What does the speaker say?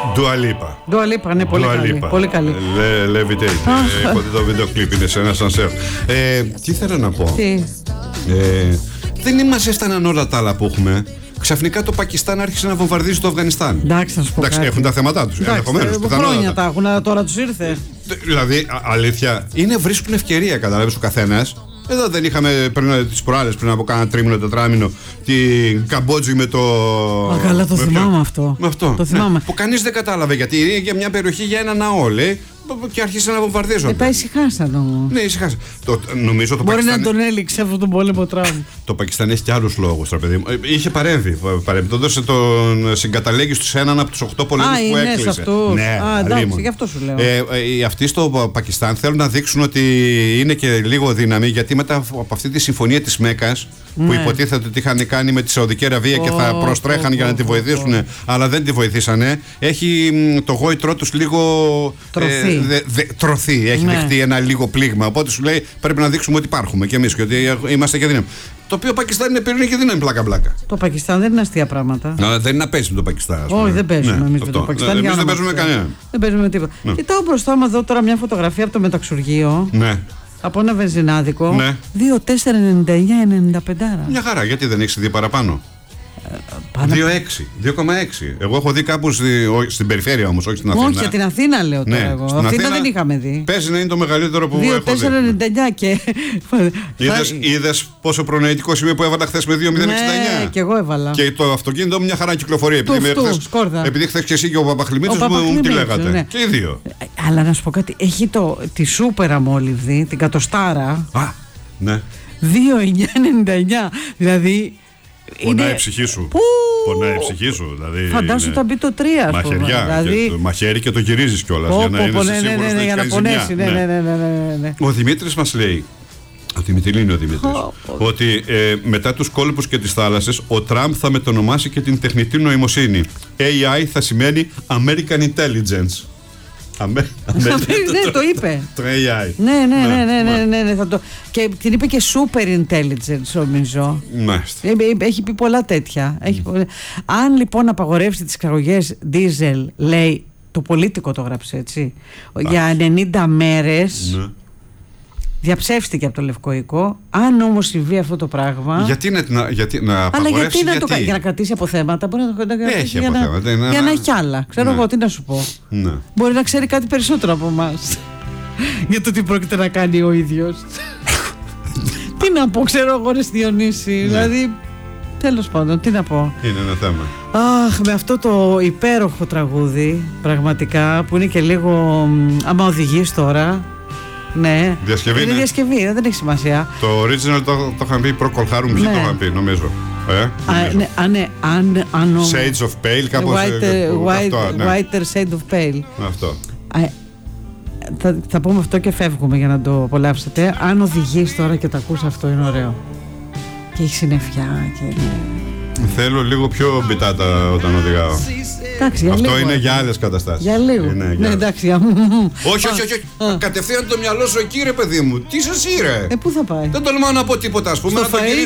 Dua Lipa, ναι, πολύ καλή. Levitate. Έχω δει το βίντεο κλιπ, είναι σε ένα σανσέρ. Τι θέλω να πω. Δεν μας έφταναν όλα τα άλλα που έχουμε. Ξαφνικά το Πακιστάν άρχισε να βομβαρδίζει το Αφγανιστάν. Εντάξει, να σου πω. Εντάξει, έχουν τα θέματα τους. Χρόνια τα έχουν, αλλά τώρα τους ήρθε. Δηλαδή, αλήθεια, βρίσκουν ευκαιρία, καταλάβεις, ο καθένας. Εδώ δεν είχαμε τις προάλλες, πριν από κάνα τρίμηνο, τετράμηνο, την Καμπότζη με το. Καλά, το θυμάμαι αυτό. Με αυτό. Το θυμάμαι. Ναι, που κανείς δεν κατάλαβε γιατί είναι για μια περιοχή, για ένα ναό, λέει. Και άρχισε να βομβαρδίζονται. Τα ησυχάσαν όμως. Ναι, ησυχάσαν. Νομίζω το Μπορεί Πακιστάν. να τον έλειξε αυτόν τον πόλεμο Τραμπ. Το Πακιστάν έχει και άλλους λόγους, παιδί μου. Είχε παρέμβει. Το έδωσε τον συγκαταλέγει σε έναν από τους 8 πολέμους που έκλεισε. Ναι, εντάξει, γι' αυτό σου λέω. Αυτοί στο Πακιστάν θέλουν να δείξουν ότι είναι και λίγο δύναμη, γιατί μετά από αυτή τη συμφωνία της Μέκας, που υποτίθεται ότι είχαν κάνει με τη Σαουδική Αραβία και θα προστρέχαν για να τη βοηθήσουν, αλλά δεν τη βοηθήσανε. Έχει το γόητρό τους λίγο τρωθεί. Έχει δεχτεί ένα λίγο πλήγμα. Οπότε σου λέει πρέπει να δείξουμε ότι υπάρχουμε κι εμείς και ότι είμαστε και δύναμη. Το οποίο Πακιστάν είναι πυρηνική δύναμη, πλάκα-πλάκα. Το Πακιστάν δεν είναι αστεία πράγματα. Δεν είναι να παίζει με το Πακιστάν. Όχι, δεν παίζουμε εμείς με το Πακιστάν. Εμείς δεν παίζουμε κανέναν. Δεν παίζουμε με τίποτα. Κοιτάω μπροστά μου εδώ τώρα μια φωτογραφία από το μεταξουργείο. Ναι. Από ένα βενζινάδικο. 2,499,95. Μια χαρά, γιατί δεν έχεις δει παραπάνω. 2,6. Εγώ έχω δει κάπου στην περιφέρεια όμως, όχι στην Αθήνα. Όχι, για την Αθήνα λέω τώρα εγώ. Στην Αθήνα δεν είχαμε δει. Παίζει να είναι το μεγαλύτερο που έχω δει. 2,499 και. Είδες πόσο προνοητικό είμαι που έβαλα χθες με 2,069. Ναι, και εγώ έβαλα. Και το αυτοκίνητο μου μια χαρά κυκλοφορεί. Επειδή χθες και εσύ και ο Παπαχλημίτσος μου τι λέγατε. Ναι. Και οι δύο. Αλλά να σου πω κάτι, έχει τη σούπερ αμόλυβδη, την κατοστάρα. Ναι. 2,999. Δηλαδή. Πονάει η ψυχή σου. Πονάει η ψυχή σου. Δηλαδή φαντάσου θα μπει το 3. Μαχαιριά. Δηλαδή. Μαχαίρι και το γυρίζεις κιόλας. Για να είναι σίγουρος ότι για να πονέσει. Ναι. Ο Δημήτρης μας λέει. Ο Δημητρής, ότι μετά τους κόλπους και τις θάλασσες ο Τραμπ θα μετονομάσει και την τεχνητή νοημοσύνη. AI θα σημαίνει American Intelligence. Ναι, το είπε. Το AI. Ναι. Και την είπε και super intelligence, νομίζω. Έχει πει πολλά τέτοια. Αν λοιπόν απαγορεύσει τις εξαγωγές diesel, λέει, το Πολίτικο το γράψε έτσι, για 90 μέρες. Διαψεύστηκε από το Λευκό Οίκο. Αν όμως συμβεί αυτό το πράγμα. Γιατί να απαγορεύσει, για να κρατήσει αποθέματα. Μπορεί να κρατήσει για να έχει άλλα. Ξέρω εγώ τι να σου πω. Μπορεί να ξέρει κάτι περισσότερο από εμάς για το τι πρόκειται να κάνει ο ίδιος. Τι να πω, ξέρω εγώ, ρε Διονύση. Δηλαδή, τέλος πάντων, τι να πω. Είναι ένα θέμα. Αχ, με αυτό το υπέροχο τραγούδι, πραγματικά, που είναι και λίγο. Άμα οδηγείς τώρα. Ναι, διασκευή, είναι διασκευή, δεν έχει σημασία. Το original το είχαν πει Procol Harum, ποιοι το είχαν πει, νομίζω. Shades of Pale, κάπως. Whiter Shade of Pale. Αυτό. Θα πούμε αυτό και φεύγουμε για να το απολαύσετε. Αν οδηγείς τώρα και το ακούς αυτό, είναι ωραίο. Και έχει συννεφιά και. Θέλω λίγο πιο μπιτάτα όταν οδηγάω. Εντάξει, για αυτό λίγο, είναι για άλλες καταστάσεις. Για λίγο. Ναι, εντάξει. Όχι. Κατευθείαν το μυαλό σου εκεί, ρε παιδί μου. Τι σας ήρε. Πού θα πάει. Δεν τολμάω να πω τίποτα, ας πούμε.